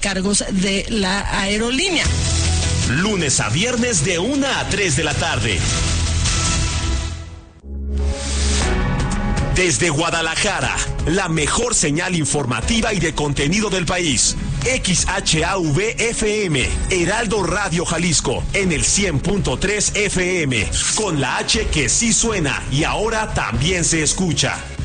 cargos de la aerolínea. Lunes a viernes de 1 a 3 de la tarde. Desde Guadalajara, la mejor señal informativa y de contenido del país. XHAV-FM, Heraldo Radio Jalisco, en el 100.3 FM, con la H que sí suena y ahora también se escucha.